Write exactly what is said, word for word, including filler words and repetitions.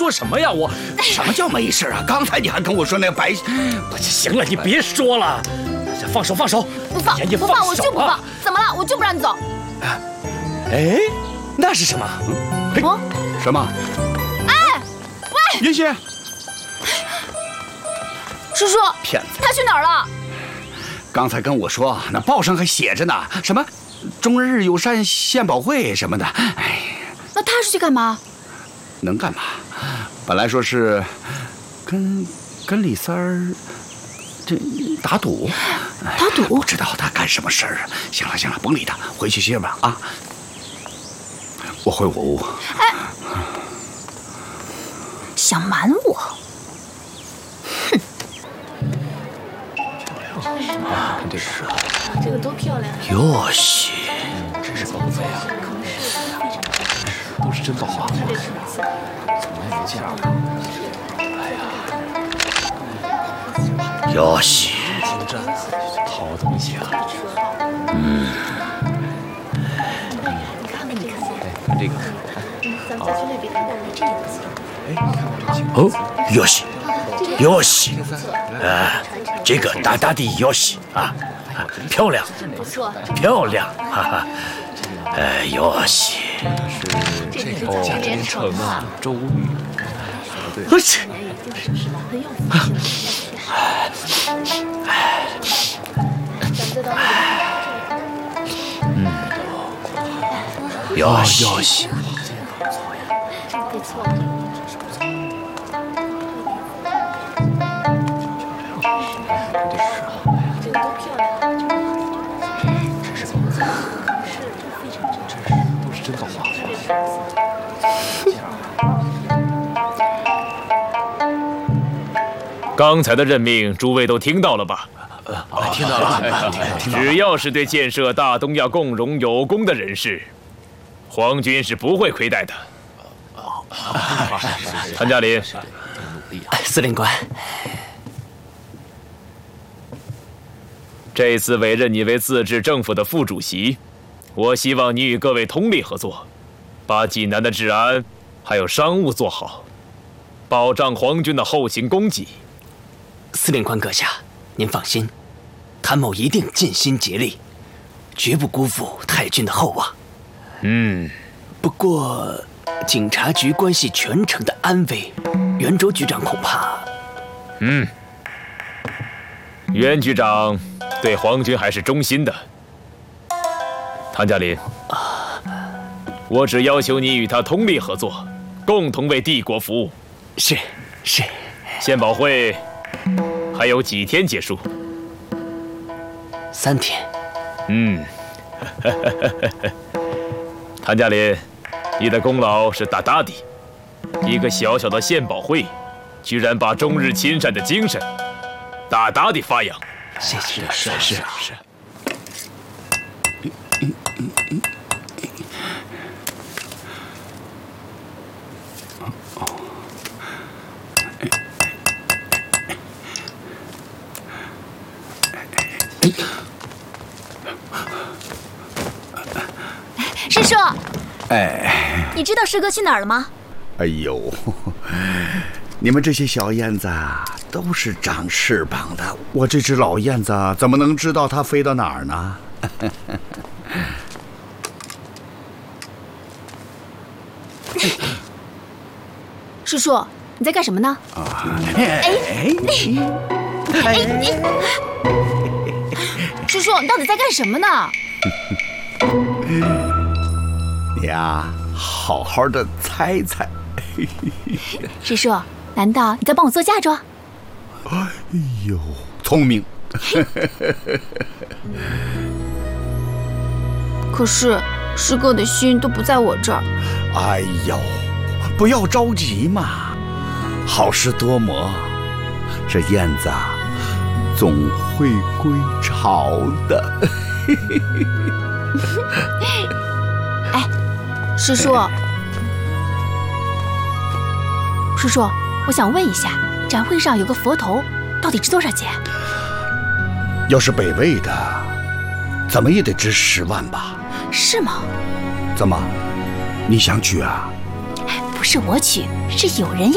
说什么呀？我什么叫没事啊？刚才你还跟我说那白…… 不行了，你别说了，放手放手！ 不放， 不放，我就不放。怎么了？我就不让你走。 哎，那是什么？ 嗯，什么？ 哎，喂， 云溪， 叔叔， 骗子， 他去哪儿了？ 刚才跟我说，那报上还写着呢，什么中日友善献宝会什么的。哎， 那他是去干嘛？ 能干嘛？本来说是跟跟李三儿这打赌， 打赌？ 不知道他干什么事儿。行了行了，甭理他，回去歇吧啊！我回我屋。 哎，想瞒我？哼！ 啊，这是这个多漂亮！ 哟西， 真是狗贼啊！都是真造化，从来没见过。哎呀， 哟西， 好东西啊！ 嗯， 你看看，你看，哎，这个，咱们再去那边看看这个东西。哎，你看我这个。 哦，哟西，哟西，哎，这个大大的哟西啊，漂亮， 不错， 漂亮，哈哈，哎，哟西。 是这个贾连城啊，周瑜。对。 我去。嗯。哟西。 不错。这个多漂亮！ 真是狗贼。是，这非常真实，都是真造化。 刚才的任命，诸位都听到了吧？ 呃，听到了。 只要是对建设大东亚共荣有功的人士，皇军是不会亏待的。谭家林， 司令官， 这次委任你为自治政府的副主席，我希望你与各位通力合作，把济南的治安还有商务做好，保障皇军的后勤供给。 司令官阁下，您放心，谭某一定尽心竭力，绝不辜负太君的厚望。 嗯， 不过警察局关系全城的安危，袁周局长恐怕…… 嗯，袁局长对皇军还是忠心的。谭家林，我只要求你与他通力合作，共同为帝国服务。 是是。 献宝会还有几天结束？ 三天。 嗯，谭家林，你的功劳是大大的。一个小小的献宝会，居然把中日亲善的精神大大的发扬。 谢谢。 是是是是。 师叔， 哎， 你知道师哥去哪儿了吗？ 哎呦，你们这些小燕子都是长翅膀的，我这只老燕子怎么能知道它飞到哪儿呢？ 叔叔，你在干什么呢？ 啊，哎哎哎！叔叔，你到底在干什么呢？ 你呀，好好的猜猜。 师叔，难道你在帮我做嫁妆？ 哎呦，聪明。 可是师哥的心都不在我这儿。 哎呦，不要着急嘛，好事多磨，这燕子总会归巢的。 哎，师叔，叔叔，我想问一下，展会上有个佛头，到底值多少钱？ 要是北魏的，怎么也得值十万吧？ 是吗？ 怎么，你想娶啊？ 不是我娶，是有人要。